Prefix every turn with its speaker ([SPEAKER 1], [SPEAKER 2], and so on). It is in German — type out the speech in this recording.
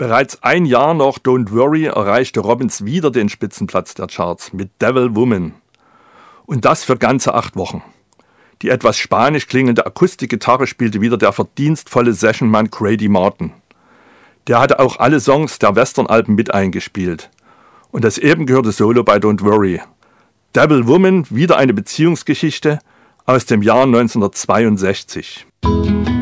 [SPEAKER 1] Bereits ein Jahr nach Don't Worry erreichte Robbins wieder den Spitzenplatz der Charts mit Devil Woman. Und das für ganze 8 Wochen. Die etwas spanisch klingende Akustikgitarre spielte wieder der verdienstvolle Sessionmann Grady Martin. Der hatte auch alle Songs der Western-Alben mit eingespielt. Und das eben gehörte Solo bei Don't Worry. Devil Woman, wieder eine Beziehungsgeschichte aus dem Jahr 1962.